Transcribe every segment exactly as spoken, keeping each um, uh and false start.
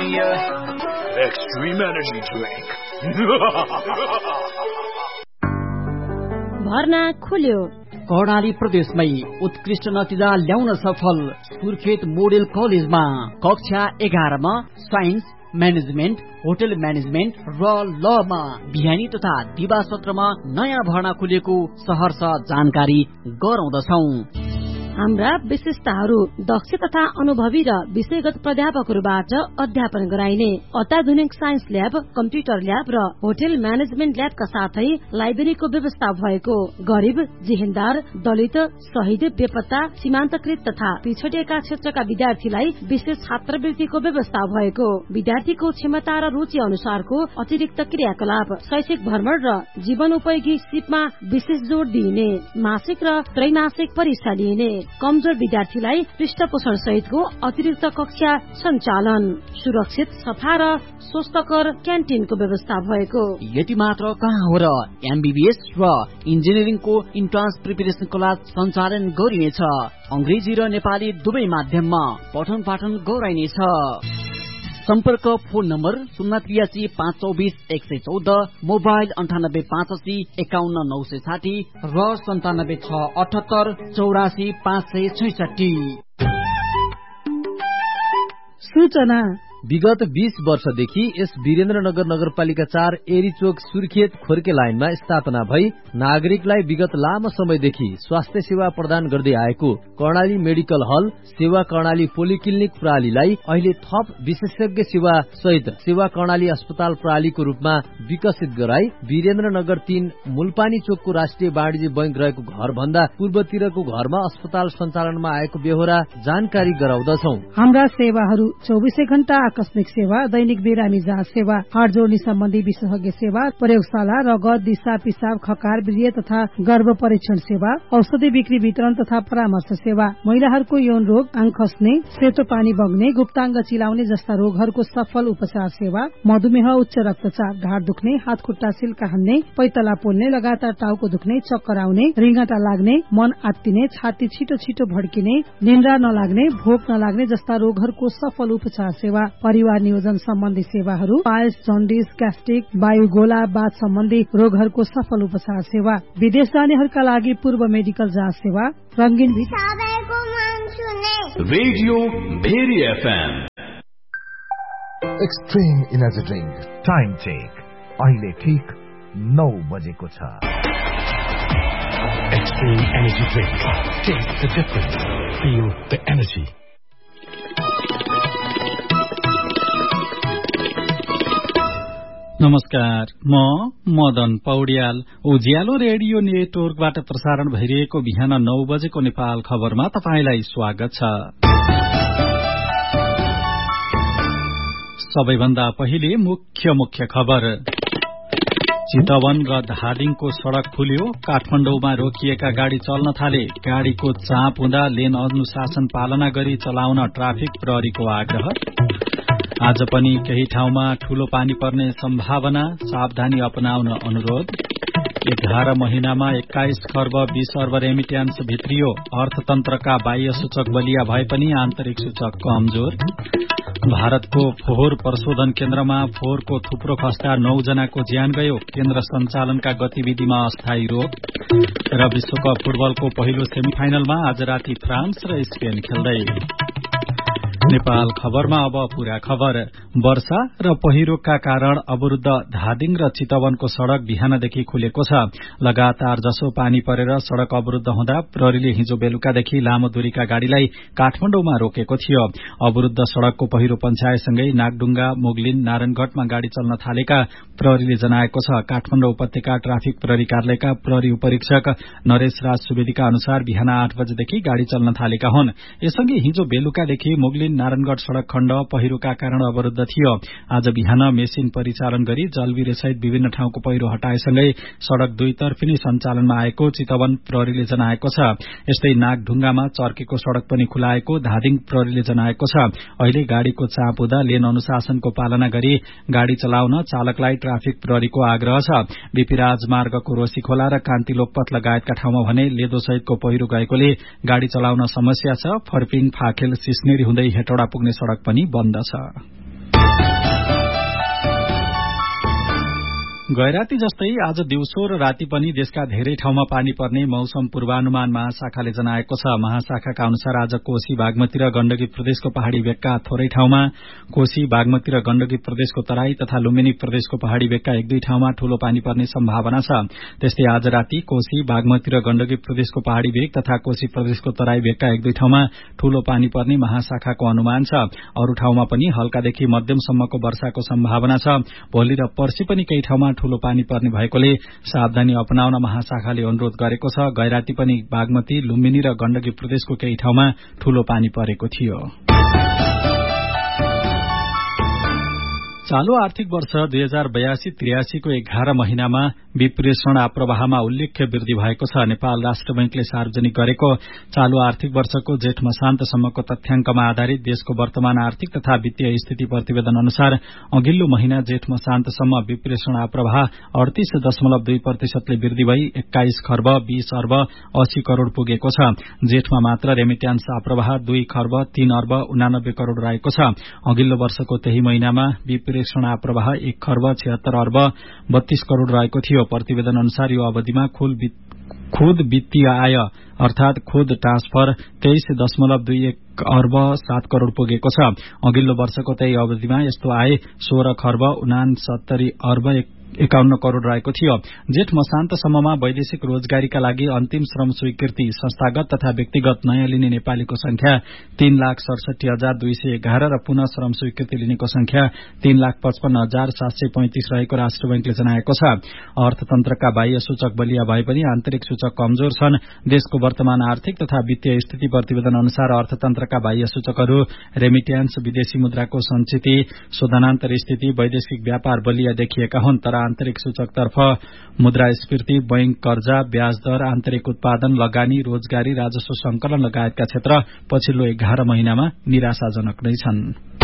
me a extreme energy drink. भर्ना खुल्यो। कर्णाली प्रदेशमै उत्कृष्ट नतिजा ल्याउन सफल सुर्खेत मोडेल कलेजमा कक्षा एघारमा साइन्स, म्यानेजमेन्ट, होटल म्यानेजमेन्ट र लमा बिहानी तथा दिवा सत्रमा नयाँ भर्ना खुलेको सहर्ष जानकारी गराउँदछौं। हाम्रा विशेषताहरू दक्ष तथा अनुभवी र विषयगत प्राध्यापकहरूबाट अध्यापन गराइने अत्याधुनिक साइन्स ल्याब, कम्प्युटर ल्याब र होटल म्यानेजमेन्ट ल्याबका साथै लाइब्रेरीको व्यवस्था भएको, गरिब, जिहेन्दार, दलित, शहीद, बेपत्ता, सीमान्तकृत तथा पिछडिएका क्षेत्रका विद्यार्थीलाई विशेष छात्रवृत्तिको व्यवस्था भएको, विद्यार्थीको क्षमता र रुचि अनुसारको अतिरिक्त क्रियाकलाप, शैक्षिक भ्रमण र जीवनोपयोगी सिपमा विशेष जोड़ दिइने, मासिक र त्रैमासिक परीक्षा लिइने, कमजोर विद्यार्थीलाई पृष्ठपोषण सहितको अतिरिक्त कक्षा सञ्चालन, सुरक्षित, सफा र स्वस्थकर क्यान्टिनको व्यवस्था भएको। यति मात्र कहाँ हो र एमबीबीएस र इन्जिनियरिङको इन्ट्रान्स प्रिपरेसन क्लास सञ्चालन गरिनेछ। अंग्रेजी र नेपाली दुवै माध्यममा पठन पाठन गराइनेछ। सम्पर्क फोन नम्बर शून्य त्रियासी पाँच चौबिस एक सय चौध, मोबाइल अन्ठानब्बे पाँच अस्सी एकाउन्न नौ सय साठी र सन्तानब्बे छ अठहत्तर चौरासी पाँच सय छैसठी। सूचना विगत बीस वर्षदेखि यस वीरेन्द्रनगर नगरपालिका चार एरीचोक सुर्खेत खोर्के लाइनमा स्थापना भई नागरिकलाई विगत लामो समयदेखि स्वास्थ्य सेवा प्रदान गर्दै आएको कर्णाली मेडिकल हल सेवा कर्णाली पोलिक्लिनिक प्रणालीलाई अहिले थप विशेषज्ञ सेवा सहित सेवा कर्णाली अस्पताल प्रणालीको रूपमा विकसित गराई वीरेन्द्रनगर तीन मूलपानी चोकको राष्ट्रिय वाणिज्य बैंक रहेको घर भन्दा पूर्वतिरको घरमा अस्पताल सञ्चालनमा आएको बेहोरा जानकारी गराउँदछौ। हाम्रा सेवाहरू चौबिसै घण्टा आकस्मिक सेवा, दैनिक बिरामी जाँच सेवा, हाड जोड्ने सम्बन्धी विशेषज्ञ सेवा, प्रयोगशाला, रगत, दिशा, पिसाब, खकार, वीर्य तथा गर्भ परीक्षण सेवा, औषधि बिक्री वितरण तथा परामर्श सेवा, महिलाहरूको यौन रोग, आङ खस्ने, सेतो पानी बग्ने, गुप्ताङ्ग चिलाउने जस्ता रोगहरूको सफल उपचार सेवा, मधुमेह, उच्च रक्तचाप, ढाड दुख्ने, हात खुट्टा सिल्का हान्ने, पैतला पोल्ने, लगातार टाउको दुख्ने, चक्कर आउने, रिङ्गटा लाग्ने, मन आत्तिने, छाती छिटो छिटो भड्किने, निन्द्रा नलाग्ने, भोक नलाग्ने जस्ता रोगहरूको सफल उपचार सेवा, परिवार नियोजन सम्बन्धी सेवाहरू, पाइल्स, जन्डिस, ग्यास्ट्रिक, वायुगोला, बाथ सम्बन्धी रोगहरूको सफल उपचार सेवा, विदेश जानेहरूका लागि पूर्व मेडिकल जाँच सेवा, रंगीन radio very FM. Extreme energy drink time check अहिले ठीक नौ बजेको छ। Extreme energy drink, take the difference, feel the energy. नमस्कार, म मदन पौड्याल उज्यालो रेडियो नेटवर्कबाट प्रसारण भइरहेको बिहान नौ बजेको नेपाल खबरमा तपाईंलाई स्वागत छ। सबैभन्दा पहिले मुख्य मुख्य खबर। चितवन र धादिङको सड़क खुल्यो, काठमाडौँमा रोकिएका गाड़ी चल्न थाले, गाड़ीको चाप हुँदा लेन अनुशासन पालना गरी चलाउन ट्राफिक प्रहरीको आग्रह। आज पनि केही ठाउँमा ठूलो पानी पर्ने सम्भावना, सावधानी अपनाउन अनुरोध। एघार महिनामा एक्काइस खर्ब बीस अर्ब रेमिट्यान्स भित्रियो, अर्थतन्त्रका बाह्य सूचक बलिया भए पनि आन्तरिक सूचक कमजोर। भारतको फोहोर प्रशोधन केन्द्रमा फोहोरको थुप्रो खस्दा नौ जनाको ज्यान गयो, केन्द्र सञ्चालनका गतिविधिमा अस्थायी रोक। र विश्वकप फुटबलको पहिलो सेमिफाइनलमा आज राति फ्रान्स र स्पेन खेल्दै। नेपाल खबरमा अब पूरा खबर। वर्षा र पहिरोका कारण अवरुद्ध धादिङ र चितवनको सड़क बिहानदेखि खुलेको छ। लगातार जसो पानी परेर सड़क अवरुद्ध हुँदा प्रहरीले हिजो बेलुकादेखि लामो दूरीका गाड़ीलाई काठमाडौँमा रोकेको थियो। अवरुद्ध सड़कको पहिरो पञ्चायतसँगै नागडुङ्गा, मोगलिन, नारायणगढ़मा गाड़ी चल्न थालेका प्रहरीले जनाएको छ। काठमाडौँ उपत्यका ट्राफिक प्रहरी कार्यालयका प्रहरी उपरीक्षक नरेश राज सुवेदीका अनुसार बिहान आठ बजेदेखि गाड़ी चल्न थालेका हुन्। यससँगै हिजो बेलुकादेखि मोगलिन नारायणगढ़ सड़क खण्ड पहिरोका कारण अवरुद्ध थियो। आज बिहान मेसिन परिचालन गरी जलवीर सहित विभिन्न ठाउँको पहिरो हटाएसँगै सड़क दुईतर्फी नै सञ्चालनमा आएको चितवन प्रहरीले जनाएको छ। यस्तै नागढुङ्गामा चर्केको सड़क पनि खुलाएको धादिङ प्रहरीले जनाएको छ। अहिले गाड़ीको चाप हुँदा लेन अनुशासनको पालना गरी गाड़ी चलाउन चालकलाई ट्राफिक प्रहरीको आग्रह छ। बीपी राजमार्गको रोशी खोला र कान्ति लोकपथ लगायतका ठाउँमा भने लेदो सहितको पहिरो गएकोले गाड़ी चलाउन समस्या छ। फर्पिङ, फाखेल, सिस्नेरी हुँदै हेटौडा पुग्ने सड़क पनि बन्द छ। गैराती जस्तै आज दिउँसो र राति पनि देशका धेरै ठाउँमा पानी पर्ने मौसम पूर्वानुमान महाशाखाले जनाएको छ। महाशाखाका अनुसार आज कोशी बागमती र गण्डकी प्रदेशको पहाड़ी भेगका थोरै ठाउँमा, कोशी बागमती र गण्डकी प्रदेशको तराई तथा लुम्बिनी प्रदेशको पहाड़ी भेगका एक दुई ठाउँमा ठूलो पानी पर्ने सम्भावना छ। त्यस्तै आज राति कोशी बागमती र गण्डकी प्रदेशको पहाड़ी भेग तथा कोशी प्रदेशको तराई भेगका एक दुई ठाउँमा ठूलो पानी पर्ने महाशाखाको अनुमान छ। अरू ठाउँमा पनि हल्कादेखि मध्यमसम्मको वर्षाको सम्भावना छ। भोलि र पर्सि पनि केही ठाउँमा ठूलो पानी पर्ने भएकोले सावधानी अपनाउन महाशाखाले अनुरोध गरेको छ। गैराती पनि बागमती, लुम्बिनी र गण्डकी प्रदेशको केही ठाउँमा ठूलो पानी परेको थियो। चालू आर्थिक वर्ष दुई हजार बयासी त्रियासीको एघार महिनामा विप्रेषण आप्रवाहमा उल्लेख्य वृद्धि भएको छ। नेपाल राष्ट्र बैंकले सार्वजनिक गरेको चालू आर्थिक वर्षको जेठ मसान्तसम्मको तथ्याङ्कमा आधारित देशको वर्तमान आर्थिक तथा वित्तीय स्थिति प्रतिवेदन अनुसार अघिल्लो महिना जेठ मसान्तसम्म विप्रेषण आप्रवाह अडतीस दशमलव दुई प्रतिशतले वृद्धि भई एक्काइस खर्ब बीस अर्ब अस्सी करोड़ पुगेको छ। जेठमा मात्र रेमिट्यान्स आप्रवाह दुई खर्ब तीन अर्ब उनानब्बे करोड़ रहेको छ। अघिल्लो वर्षको त्यही महिनामा विप्रेषण आप्रवाह एक खर्ब छिहत्तर अर्ब बत्तीस करोड़ रहेको थियो। प्रतिवेदन अनुसार यो अवधिमा खुद वित्तीय आय अर्थात खुद ट्रान्सफर तेइस दशमलव दुई एक अर्ब सात करोड़ पुगेको छ। अघिल्लो वर्षको त्यही अवधिमा यस्तो आय सोह्र खर्ब उनासत्तरी अर्ब एकाउन्न करोड़ रहेको थियो। जेठ मसान्तसम्ममा वैदेशिक रोजगारीका लागि अन्तिम श्रम स्वीकृति संस्थागत तथा व्यक्तिगत नयाँ लिने नेपालीको संख्या तीन लाख सडसठी हजार दुई सय एघार र पुनः श्रम स्वीकृति लिनेको संख्या तीन लाख पचपन्न हजार सात सय पैंतिस रहेको राष्ट्र बैंकले जनाएको छ। अर्थतन्त्रका बाह्य सूचक बलिया भए पनि आन्तरिक सूचक कमजोर छन्। देशको वर्तमान आर्थिक तथा वित्तीय स्थिति प्रतिवेदन अनुसार अर्थतन्त्रका बाह्य सूचकहरू रेमिट्यान्स, विदेशी मुद्राको संचिति, शोधनान्तर स्थिति, वैदेशिक व्यापार बलिया देखिएका हुन्। तर आन्तरिक सूचकतर्फ मुद्रास्फीति, बैंक कर्जा, ब्याज दर, आन्तरिक उत्पादन, लगानी, रोजगारी, राजस्व संकलन लगायतका क्षेत्र पछिल्लो एघार महिनामा निराशाजनक नै छन्।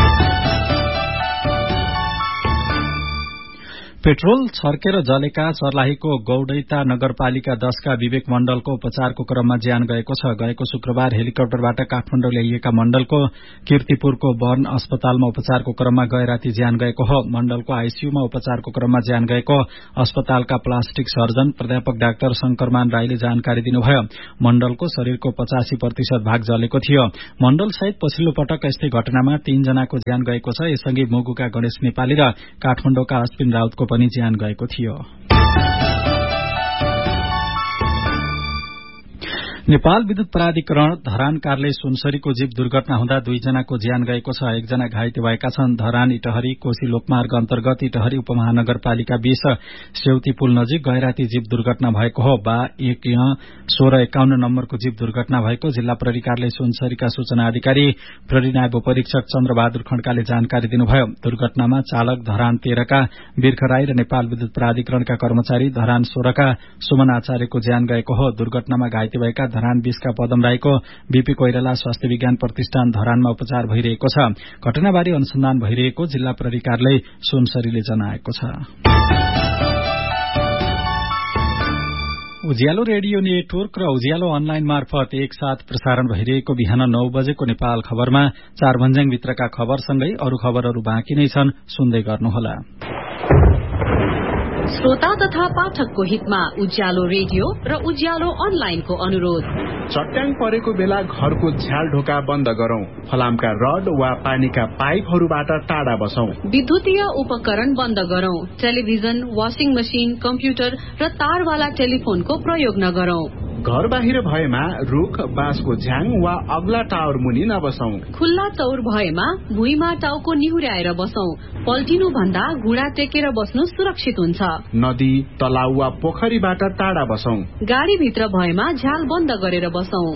पेट्रोल छर्केर जलेका सर्लाहीको गौडैता नगरपालिका दशका विवेक मण्डलको उपचारको क्रममा ज्यान गएको छ। गएको शुक्रबार हेलिकप्टरबाट काठमाडौँ ल्याइएका मण्डलको कीर्तिपुरको बर्न अस्पतालमा उपचारको क्रममा गएराती ज्यान गएको हो। मण्डलको आईसीयूमा उपचारको क्रममा ज्यान गएको अस्पतालका प्लास्टिक सर्जन प्राध्यापक डाक्टर शंकरमान राईले जानकारी दिनुभयो। मण्डलको शरीरको पचासी प्रतिशत भाग जलेको थियो। मण्डल सहित पछिल्लो पटक यस्तै घटनामा तीनजनाको ज्यान गएको छ। यससँगै मुगुका गणेश नेपाली र काठमाडौँका अश्विन राउतको पनि ज्यान गएको थियो। नेपाल विद्युत प्राधिकरण धरान कार्यालय सुनसरीको जीप दुर्घटना हुँदा दुईजनाको ज्यान गएको छ। एकजना घाइते भएका छन्। धरान इटहरी कोशी लोकमार्ग अन्तर्गत इटहरी उपमहानगरपालिका बीच सेउती पुल नजिक गैराती जीप दुर्घटना भएको हो। बा एक सोह्र एकाउन्न नम्बरको जीप दुर्घटना भएको जिल्ला प्रहरी कार्यालय सुनसरीका सूचना अधिकारी प्रहरी नायब परीक्षक चन्द्रबहादुर खड्काले जानकारी दिनुभयो। दुर्घटनामा चालक धरान तेह्रका बिर्ख राई र नेपाल विद्युत प्राधिकरणका कर्मचारी धरान सोह्रका सुमन आचार्यको ज्यान गएको हो। दुर्घटनामा घाइते भएका धरान बीसका पदम राईको बीपी कोइराला स्वास्थ्य विज्ञान प्रतिष्ठान धरानमा उपचार भइरहेको छ। घटनाबारे अनुसन्धान भइरहेको जिल्ला प्रहरी कार्यालय सुनसरीले जनाएको छ। उज्यालो रेडियो नेटवर्क र उज्यालो अनलाइन मार्फत एकसाथ प्रसारण भइरहेको बिहान नौ बजेको नेपाल खबरमा चार भन्ज्याङभित्रका खबरसँगै अरू खबरहरू बाँकी नै छन्, सुन्दै गर्नुहोला। श्रोता तथा पाठकको हितमा उज्यालो रेडियो र उज्यालो अनलाइनको अनुरोध। चट्याङ परेको बेला घरको झ्याल ढोका बन्द गरौं। फलामका रड वा पानीका पाइपहरूबाट टाढा बसौं। विद्युतीय उपकरण बन्द गरौं। टेलिभिजन, वाशिङ मशिन, कम्प्युटर र तारवाला टेलिफोनको प्रयोग नगरौं। घर बाहिर भएमा रुख, बाँसको झ्याङ वा अग्ला टावर मुनि नबसौं। खुल्ला चौर भएमा भुइँमा टाउको निहुर्याएर बसौं। पल्टिनु भन्दा घुँडा टेकेर बस्नु सुरक्षित हुन्छ। नदी, तलाउ वा पोखरीबाट टाढा बसौं। गाडी भित्र भएमा झ्याल बन्द गरेर बसौं।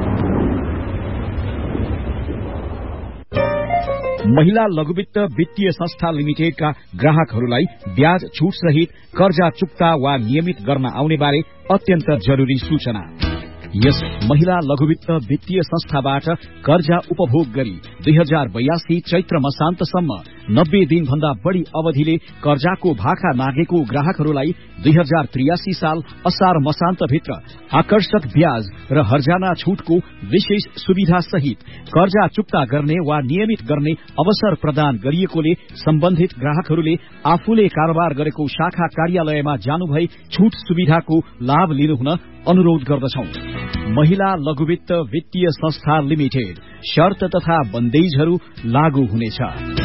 महिला लघुवित्त वित्तीय संस्था लिमिटेडका ग्राहकहरूलाई ब्याज छुट सहित कर्जा चुक्ता वा नियमित गर्न आउने बारे अत्यन्त जरुरी सूचना। यस महिला लघुवित्त वित्तीय संस्थाबाट कर्जा उपभोग गरी दुई हजार बयासी चैत्र मसान्तसम्म नब्बे दिन भन्दा बढ़ी अवधिले कर्जाको भाका मागेको ग्राहकहरूलाई दुई हजार त्रियासी साल असार मसान्तभित्र आकर्षक ब्याज र हर्जाना छूटको विशेष सुविधा सहित कर्जा चुक्ता गर्ने वा नियमित गर्ने अवसर प्रदान गरिएकोले सम्बन्धित ग्राहकहरूले आफूले कारोबार गरेको शाखा कार्यालयमा जानुभई छूट सुविधाको लाभ लिनुहुन अनुरोध गर्दछौं। महिला लघुवित्त वित्तीय संस्था लिमिटेड शर्त तथा बन्देजहरू लागू हुनेछ।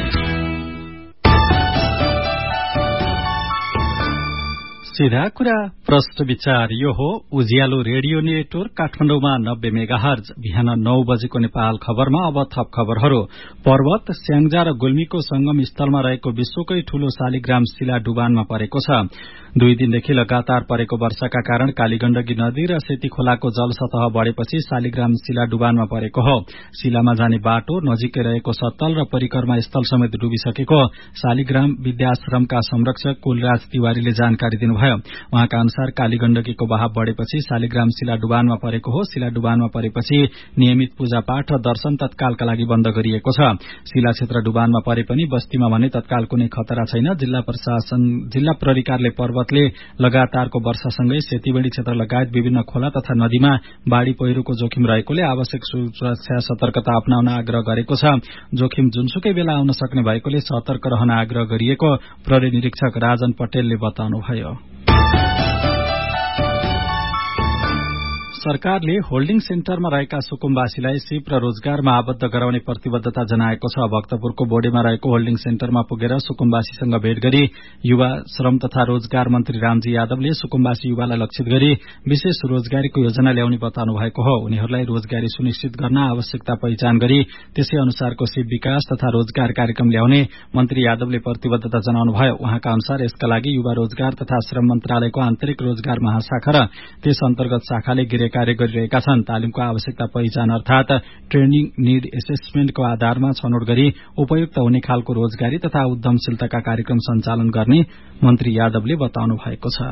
सीधा कुरा प्रश्न विचार यो हो उज्यालो रेडियो नेटवर्क काठमाडौँमा नब्बे मेगाहर्ज बिहान नौ बजेको नेपाल खबरमा अब थप खबरहरू। पर्वत स्याङ्जा र गुल्मीको संगम स्थलमा रहेको विश्वकै ठूलो शालिग्राम शिला डुबानमा परेको छ। दुई दिनदेखि लगातार परेको वर्षाका कारण कालीगण्डकी नदी र सेती खोलाको जलसतह बढ़ेपछि शालिग्राम शिला डुबानमा परेको हो। शिलामा जाने बाटो नजिकै रहेको सत्तल र परिक्रमा स्थल समेत डुबिसकेको शालिग्राम विद्याश्रमका संरक्षक कुलराज तिवारीले जानकारी दिनुभयो। उहाँका अनुसार कालीगण्डकीको बहाव बढ़ेपछि शालिग्राम शिला डुबानमा परेको हो। शिला डुबानमा परेपछि नियमित पूजापाठ र दर्शन तत्कालका लागि बन्द गरिएको छ। शिला क्षेत्र डुबानमा परे पनि बस्तीमा भने तत्काल कुनै खतरा छैन। जिल्ला प्रशासन जिल्ला प्रहरी कार्यालय पर्वतले लगातारको वर्षासँगै सेतीबेड़ी क्षेत्र लगायत विभिन्न खोला तथा नदीमा बाढ़ी पहिरोको जोखिम रहेकोले आवश्यक सुरक्षा सतर्कता अपनाउन आग्रह गरेको छ। जोखिम जुनसुकै बेला आउन सक्ने भएकोले सतर्क रहन आग्रह गरिएको प्रहरी निरीक्षक राजन पटेलले बताउनुभयो। सरकारले होल्डिङ सेन्टरमा रहेका सुकुम्बासीलाई सिप र रोजगारमा आबद्ध गराउने प्रतिबद्धता जनाएको छ। भक्तपुरको बोडेमा रहेको होल्डिङ सेन्टरमा पुगेर सुकुम्बासीसँग भेट गरी युवा श्रम तथा रोजगार मन्त्री रामजी यादवले सुकुम्बासी युवालाई लक्षित गरी विशेष रोजगारीको योजना ल्याउने बताउनु भएको हो। उनीहरूलाई रोजगारी सुनिश्चित गर्न आवश्यकता पहिचान गरी त्यसै अनुसारको सिप विकास तथा रोजगार कार्यक्रम ल्याउने मन्त्री यादवले प्रतिबद्धता जनाउनुभयो। उहाँका अनुसार यसका लागि युवा रोजगार तथा श्रम मन्त्रालयको आन्तरिक रोजगार महाशाखा र त्यस अन्तर्गत शाखाले गृह कार्य गरिरहेका छन्। तालिमको आवश्यकता पहिचान अर्थात ट्रेनिङ निड एसेसमेन्टको आधारमा छनौट गरी उपयुक्त हुने खालको रोजगारी तथा उद्यमशीलताका कार्यक्रम सञ्चालन गर्ने मन्त्री यादवले बताउनु भएको छ।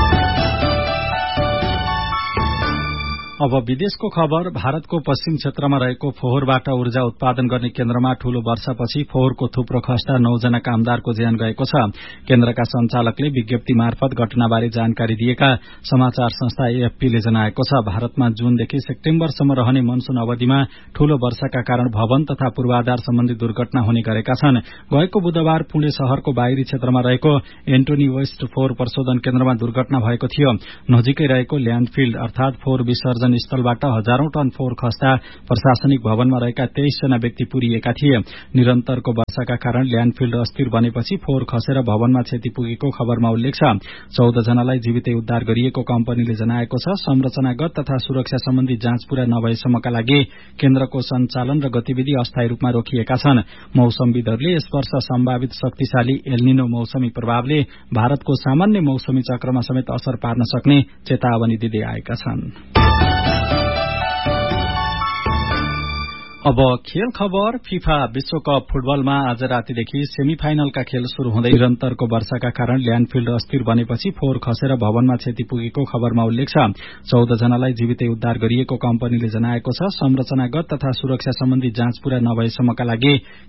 अब विदेशको खबर। भारतको पश्चिम क्षेत्रमा रहेको फोहोरबाट ऊर्जा उत्पादन गर्ने केन्द्रमा ठूलो वर्षापछि फोहोरको थुप्रो खस्ता नौजना कामदारको ज्यान गएको छ। केन्द्रका संचालकले विज्ञप्ति मार्फत घटनाबारे जानकारी दिएका समाचार संस्था एएफपीले जनाएको छ। भारतमा जूनदेखि सेप्टेम्बरसम्म रहने मनसून अवधिमा ठूलो वर्षाका कारण भवन तथा पूर्वाधार सम्बन्धी दुर्घटना हुने गरेका छन्। गएको बुधबार पुणे शहरको बाहिरी क्षेत्रमा रहेको एन्टोनी वेस्ट फोहोर प्रशोधन केन्द्रमा दुर्घटना भएको थियो। नजिकै रहेको ल्याण्डफिल्ड अर्थात फोहोर विसर्जन स्थलबाट हजारौं टन फोहोर खस्ता प्रशासनिक भवनमा रहेका तेइस जना व्यक्ति पुरिएका थिए। निरन्तरको वर्षाका कारण ल्याण्डफिल्ड अस्थिर बनेपछि फोहोर खसेर भवनमा क्षति पुगेको खबरमा उल्लेख छ। चौध जनालाई जीवितै उद्धार गरिएको कम्पनीले जनाएको छ। संरचनागत तथा सुरक्षा सम्बन्धी जाँच पूरा नभएसम्मका लागि केन्द्रको सञ्चालन र गतिविधि अस्थायी रूपमा रोकिएका छन्। मौसमविदहरूले यस वर्ष सम्भावित शक्तिशाली एल्निनो मौसमी प्रभावले भारतको सामान्य मौसमी चक्रमा समेत असर पार्न सक्ने चेतावनी दिँदै आएका छन्। अब खेल खबर। फिफा विश्वकप फुटबलमा आज रातिदेखि सेमी फाइनलका खेल शुरू हुँदै निरन्तरको वर्षाका कारण ल्याण्डफिल्ड अस्थिर बनेपछि फोहोर खसेर भवनमा क्षति पुगेको खबरमा उल्लेख छ। चौध जनालाई जीवितै उद्धार गरिएको कम्पनीले जनाएको छ। संरचनागत तथा सुरक्षा सम्बन्धी जाँच पूरा नभएसम्मका लागि